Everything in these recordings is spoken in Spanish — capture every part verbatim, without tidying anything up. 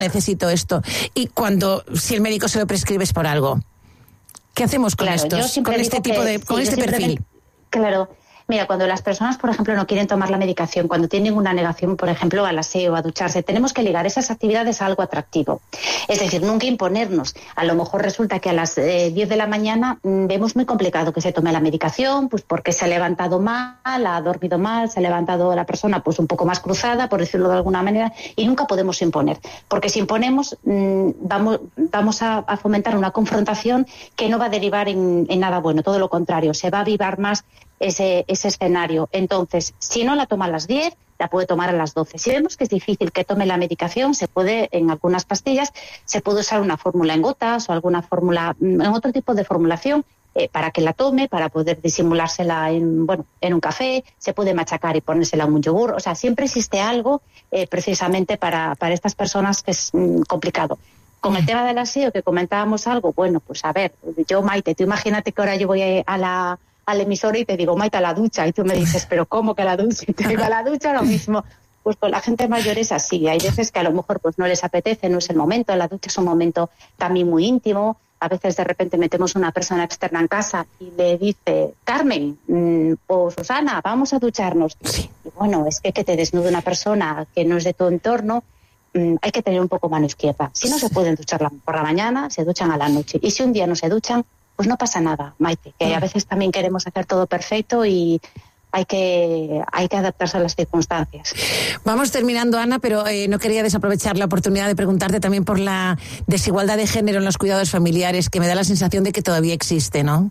necesito esto. Y cuando, si el médico se lo prescribe es por algo. ¿Qué hacemos con, claro, estos, con este tipo que, de, con sí, este perfil? Me, claro. Mira, cuando las personas, por ejemplo, no quieren tomar la medicación, cuando tienen una negación, por ejemplo, al aseo, a ducharse, tenemos que ligar esas actividades a algo atractivo. Es decir, nunca imponernos. A lo mejor resulta que a las eh, diez de la mañana mmm, vemos muy complicado que se tome la medicación, pues porque se ha levantado mal, ha dormido mal, se ha levantado la persona pues un poco más cruzada, por decirlo de alguna manera, y nunca podemos imponer. Porque si imponemos, mmm, vamos, vamos a, a fomentar una confrontación que no va a derivar en, en nada bueno, todo lo contrario, se va a avivar más Ese, ese escenario. Entonces, si no la toma a las diez, la puede tomar a las doce. Si vemos que es difícil que tome la medicación, se puede, en algunas pastillas, se puede usar una fórmula en gotas o alguna fórmula, en otro tipo de formulación, eh, para que la tome, para poder disimulársela en, bueno, en un café, se puede machacar y ponérsela en un yogur. O sea, siempre existe algo eh, precisamente para, para estas personas que es mm, complicado. Con el tema del aseo, que comentábamos algo, bueno, pues a ver, yo, Maite, tú imagínate que ahora yo voy a, a la... al emisor y te digo, Maite, a la ducha, y tú me dices, pero ¿cómo que a la ducha? Y te digo, a la ducha lo mismo. Pues con la gente mayor es así, hay veces que a lo mejor pues no les apetece, no es el momento, la ducha es un momento también muy íntimo, a veces de repente metemos una persona externa en casa y le dice, Carmen mmm, o Susana, vamos a ducharnos. Y bueno, es que que te desnude una persona que no es de tu entorno, mmm, hay que tener un poco mano izquierda. Si no se pueden duchar por la mañana, se duchan a la noche, y si un día no se duchan, pues no pasa nada, Maite, que a veces también queremos hacer todo perfecto y hay que, hay que adaptarse a las circunstancias. Vamos terminando, Ana, pero eh, no quería desaprovechar la oportunidad de preguntarte también por la desigualdad de género en los cuidados familiares, que me da la sensación de que todavía existe, ¿no?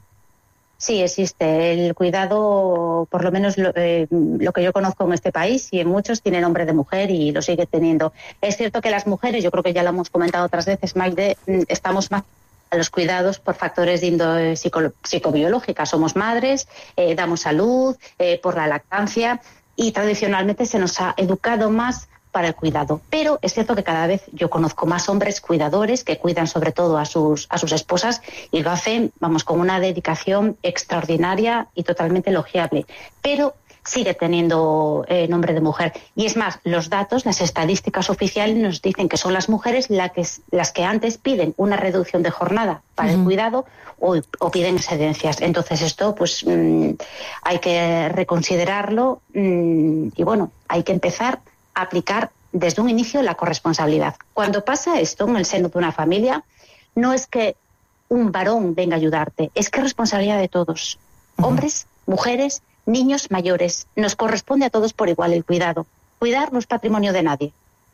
Sí, existe. El cuidado, por lo menos lo, eh, lo que yo conozco en este país, y en muchos tiene nombre de mujer y lo sigue teniendo. Es cierto que las mujeres, yo creo que ya lo hemos comentado otras veces, Maite, estamos más a los cuidados por factores de índole psico, psicobiológica. Somos madres, eh, damos salud, eh, por la lactancia, y tradicionalmente se nos ha educado más para el cuidado. Pero es cierto que cada vez yo conozco más hombres cuidadores que cuidan sobre todo a sus, a sus esposas, y lo hacen, vamos, con una dedicación extraordinaria y totalmente elogiable. Pero sigue teniendo eh, nombre de mujer. Y es más, los datos, las estadísticas oficiales nos dicen que son las mujeres la que, las que antes piden una reducción de jornada para uh-huh. el cuidado o, o piden excedencias. Entonces esto pues mmm, hay que reconsiderarlo mmm, y bueno, hay que empezar a aplicar desde un inicio la corresponsabilidad. Cuando pasa esto en el seno de una familia, no es que un varón venga a ayudarte, es que es responsabilidad de todos, uh-huh. hombres, mujeres, niños, mayores. Nos corresponde a todos por igual el cuidado. Cuidar no es patrimonio de nadie.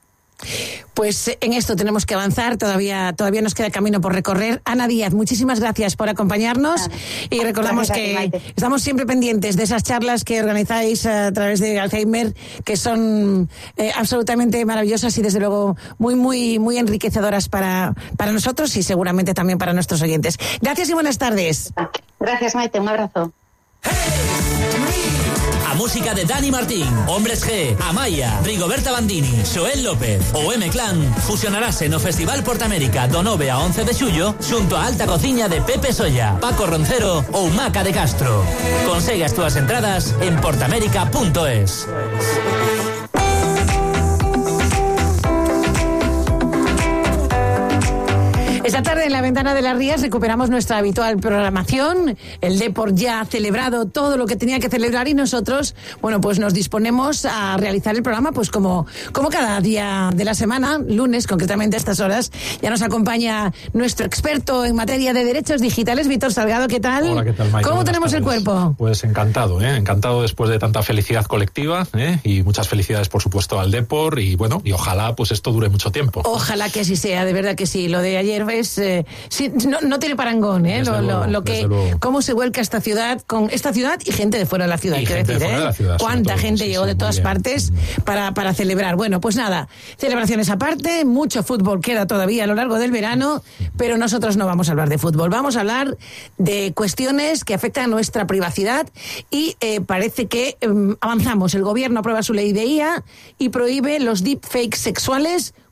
Pues en esto tenemos que avanzar, todavía todavía nos queda camino por recorrer. Ana Díaz, muchísimas gracias por acompañarnos, claro. y recordamos gracias que estamos siempre pendientes de esas charlas que organizáis a través de Alzheimer, que son eh, absolutamente maravillosas y desde luego muy muy muy enriquecedoras para, para nosotros y seguramente también para nuestros oyentes. Gracias y buenas tardes. Gracias, Maite, un abrazo. A música de Dani Martín, Hombres G, Amaya, Rigoberta Bandini, Xoel López ou M-Clan fusionarase no Festival Portamérica do nove a once de xullo xunto a Alta Cociña de Pepe Solla, Paco Roncero ou Maca de Castro. Consegue as túas entradas en portamérica punto es. Esta tarde en la Ventana de las Rías recuperamos nuestra habitual programación. El Depor ya ha celebrado todo lo que tenía que celebrar y nosotros, bueno, pues nos disponemos a realizar el programa pues como, como cada día de la semana, lunes concretamente a estas horas. Ya nos acompaña nuestro experto en materia de derechos digitales, Víctor Salgado. ¿Qué tal? Hola, ¿qué tal, Maite? ¿Cómo Buenas tenemos tardes. el cuerpo? Pues encantado, ¿eh? Encantado después de tanta felicidad colectiva, ¿eh? Y muchas felicidades, por supuesto, al Depor y bueno, y ojalá pues esto dure mucho tiempo. Ojalá que así sea, de verdad que sí. Lo de ayer es, eh, sí, no, no tiene parangón, ¿eh? Lo, luego, lo, lo que, cómo se vuelca esta ciudad, con esta ciudad y gente de fuera de la ciudad, hay que decir, ¿eh? De ciudad, cuánta todo, gente sí, llegó sí, de todas partes para, para celebrar. Bueno, pues nada, celebraciones aparte, mucho fútbol queda todavía a lo largo del verano, pero nosotros no vamos a hablar de fútbol, vamos a hablar de cuestiones que afectan a nuestra privacidad y eh, parece que eh, avanzamos. El gobierno aprueba su ley de I A y prohíbe los deepfakes sexuales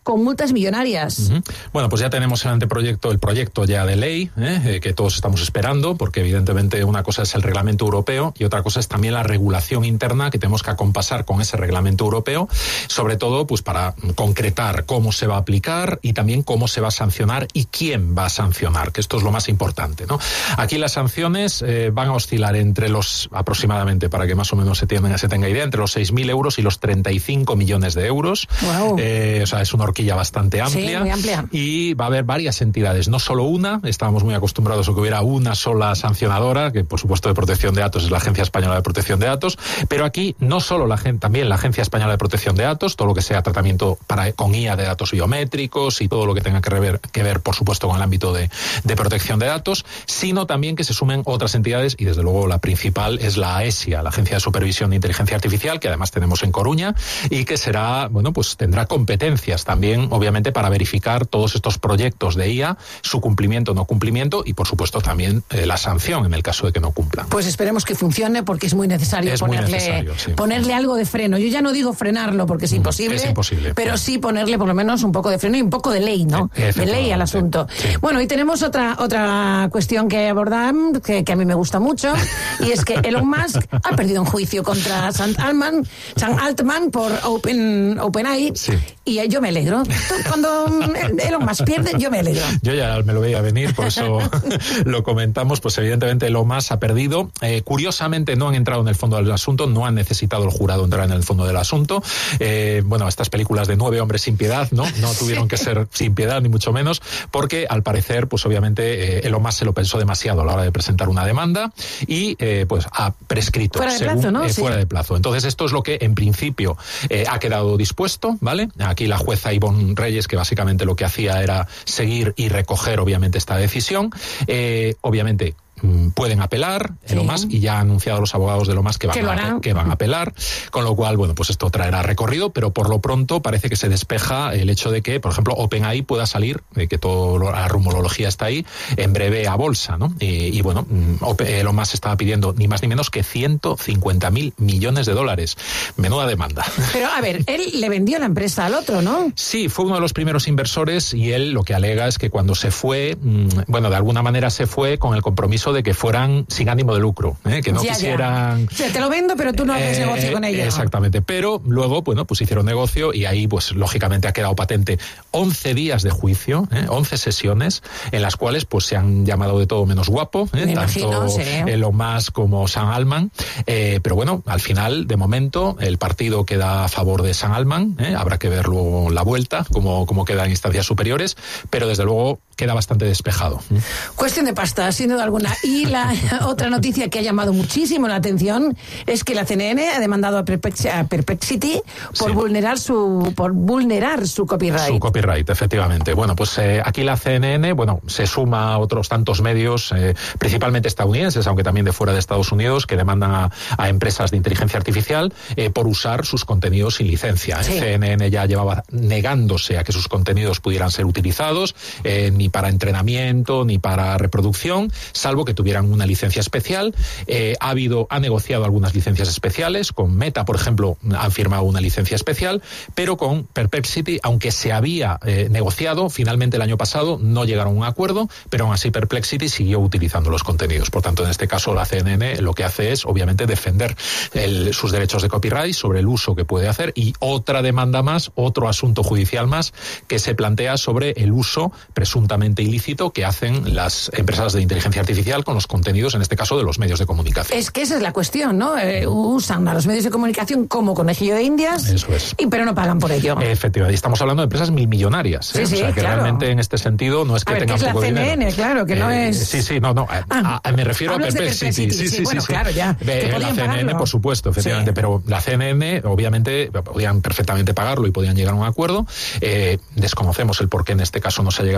con multas millonarias. Uh-huh. Bueno, pues ya tenemos el anteproyecto, el proyecto ya de ley, ¿eh? que todos estamos esperando, porque evidentemente una cosa es el reglamento europeo y otra cosa es también la regulación interna que tenemos que acompasar con ese reglamento europeo, sobre todo pues para concretar cómo se va a aplicar y también cómo se va a sancionar y quién va a sancionar, que esto es lo más importante, ¿no? Aquí las sanciones eh, van a oscilar entre los, aproximadamente, para que más o menos se tenga, se tenga idea, entre los seis mil euros y los treinta y cinco millones de euros. Wow. Eh, o sea, es una horquilla bastante amplia. Sí, muy amplia. Y va a haber varias entidades, no solo una. Estábamos muy acostumbrados a que hubiera una sola sancionadora, que por supuesto de protección de datos es la Agencia Española de Protección de Datos, pero aquí no solo la también la Agencia Española de Protección de Datos, todo lo que sea tratamiento para, con I A de datos biométricos y todo lo que tenga que, rever, que ver, por supuesto, con el ámbito de, de protección de datos, sino también que se sumen otras entidades y desde luego la principal es la AESIA, la Agencia de Supervisión de Inteligencia Artificial, que además tenemos en Coruña y que será, bueno, pues tendrá competencias también, obviamente, para verificar todos estos proyectos de I A, su cumplimiento o no cumplimiento y, por supuesto, también eh, la sanción en el caso de que no cumplan. Pues esperemos que funcione porque es muy necesario, es ponerle, muy necesario sí. ponerle algo de freno. Yo ya no digo frenarlo porque es imposible, es imposible, pero sí ponerle por lo menos un poco de freno y un poco de ley, ¿no? Eh, de ley al asunto. Sí. Bueno, y tenemos otra otra cuestión que abordar que, que a mí me gusta mucho y es que Elon Musk ha perdido un juicio contra Sam Altman, Sam Altman por Open OpenAI sí. y yo me alegro. Cuando Elon Musk pierde, yo me alegro. Yo ya me lo veía venir, por eso lo comentamos. Pues evidentemente Elon Musk ha perdido. Eh, curiosamente no han entrado en el fondo del asunto, no han necesitado el jurado entrar en el fondo del asunto. Eh, bueno, estas películas de nueve hombres sin piedad, ¿no? No tuvieron que ser sin piedad, ni mucho menos, porque al parecer, pues obviamente, eh, Elon Musk se lo pensó demasiado a la hora de presentar una demanda y eh, pues ha prescrito. Fuera de según, plazo, ¿no? Eh, sí. Fuera de plazo. Entonces esto es lo que en principio eh, ha quedado dispuesto, ¿vale? Aquí la jueza Ivonne Reyes, que básicamente lo que hacía era seguir y recoger obviamente esta decisión. Eh, obviamente pueden apelar, sí. Elon Musk, y ya han anunciado los abogados de Elon Musk que van, a, que van a apelar, con lo cual, bueno, pues esto traerá recorrido, pero por lo pronto parece que se despeja el hecho de que, por ejemplo, OpenAI pueda salir, de que toda la rumorología está ahí, en breve a bolsa, ¿no? Y, y bueno, Elon Musk estaba pidiendo ni más ni menos que ciento cincuenta mil millones de dólares. Menuda demanda. Pero, a ver, él le vendió la empresa al otro, ¿no? Sí, fue uno de los primeros inversores y él lo que alega es que cuando se fue, bueno, de alguna manera se fue con el compromiso de que fueran sin ánimo de lucro, ¿eh? Que no ya, quisieran... Ya. O sea, te lo vendo, pero tú no haces eh, negocio con ella. Exactamente, pero luego, bueno, pues hicieron negocio y ahí, pues, lógicamente ha quedado patente once días de juicio, ¿eh? once sesiones, en las cuales, pues, se han llamado de todo menos guapo, ¿eh? Me tanto imagino, sí. Elon Musk como Sam Altman, eh, pero bueno, al final, de momento, el partido queda a favor de Sam Altman, ¿eh? Habrá que ver luego la vuelta, cómo, cómo queda en instancias superiores, pero desde luego queda bastante despejado. Cuestión de pasta, sin duda alguna. Y la otra noticia que ha llamado muchísimo la atención es que la C N N ha demandado a Perplexity por sí. vulnerar su por vulnerar su copyright. Su copyright, efectivamente. Bueno, pues eh, aquí la C N N, bueno, se suma a otros tantos medios, eh, principalmente estadounidenses, aunque también de fuera de Estados Unidos, que demandan a, a empresas de inteligencia artificial eh, por usar sus contenidos sin licencia. Sí. C N N ya llevaba negándose a que sus contenidos pudieran ser utilizados, eh, ni para entrenamiento, ni para reproducción, salvo que tuvieran una licencia especial. Eh, ha habido, ha negociado algunas licencias especiales. Con Meta, por ejemplo, han firmado una licencia especial, pero con Perplexity, aunque se había eh, negociado, finalmente el año pasado no llegaron a un acuerdo, pero aún así Perplexity siguió utilizando los contenidos. Por tanto, en este caso, la C N N lo que hace es, obviamente, defender el, sus derechos de copyright sobre el uso que puede hacer, y otra demanda más, otro asunto judicial más, que se plantea sobre el uso presuntamente ilícito que hacen las empresas de inteligencia artificial con los contenidos, en este caso, de los medios de comunicación. Es que esa es la cuestión, ¿no? Eh, usan a los medios de comunicación como conejillo de indias. Eso es. Y pero no pagan por ello. Efectivamente. Y estamos hablando de empresas mil millonarias. ¿eh? Sí, sí, o sea, que claro. realmente en este sentido no es que a ver, tengan que es poco la C N N, dinero. claro, que no eh, es... Sí, sí, no, no. Ah, a, me refiero a Perplexity. Sí, sí, sí, bueno, sí, claro, ya. Eh, la C N N, pagarlo. por supuesto, efectivamente. Sí. Pero la C N N, obviamente, podían perfectamente pagarlo y podían llegar a un acuerdo. Eh, desconocemos el por qué en este caso no se ha llegado a ese acuerdo.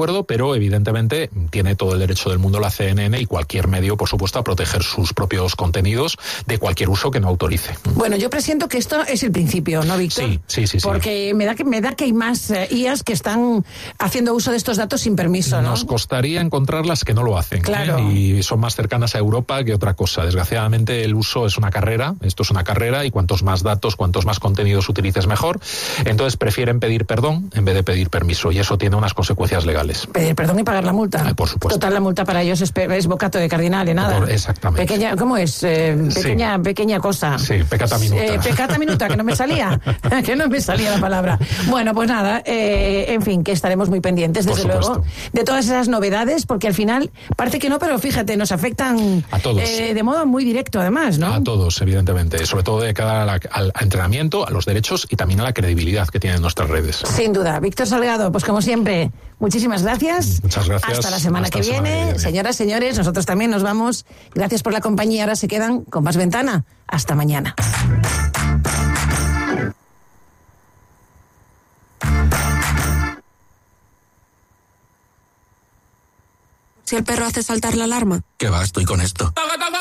acuerdo, pero evidentemente tiene todo el derecho del mundo la C N N y cualquier medio, por supuesto, a proteger sus propios contenidos de cualquier uso que no autorice. Bueno, yo presiento que esto es el principio, ¿no, Víctor? Sí, sí, sí. Porque sí. me da que me da que hay más eh, I As que están haciendo uso de estos datos sin permiso, ¿no? Nos costaría encontrarlas que no lo hacen. Claro. ¿eh? Y son más cercanas a Europa que otra cosa. Desgraciadamente el uso es una carrera, esto es una carrera y cuantos más datos, cuantos más contenidos utilices mejor. Entonces prefieren pedir perdón en vez de pedir permiso y eso tiene unas consecuencias legales. Pedir perdón y pagar la multa. Ay, por supuesto. Total, la multa para ellos es, es bocato de cardinal, nada. Por, exactamente. Pequeña, ¿cómo es? Eh, pequeña, sí. pequeña cosa. Sí, pecata minuta. Eh, pecata minuta, que no me salía. que no me salía la palabra. Bueno, pues nada, eh, en fin, que estaremos muy pendientes, desde luego, de todas esas novedades, porque al final, parece que no, pero fíjate, nos afectan a todos. Eh, de modo muy directo, además, ¿no? A todos, evidentemente. Sobre todo de cara a la, al entrenamiento, a los derechos y también a la credibilidad que tienen nuestras redes. Sin duda. Víctor Salgado, pues como siempre, muchísimas gracias. Muchas gracias. Hasta la semana, Hasta que, la viene. semana que viene. Señoras, señores, nosotros también nos vamos. Gracias por la compañía. Ahora se quedan con Más Ventana. Hasta mañana. Si el perro hace saltar la alarma. ¿Qué va? Estoy con esto.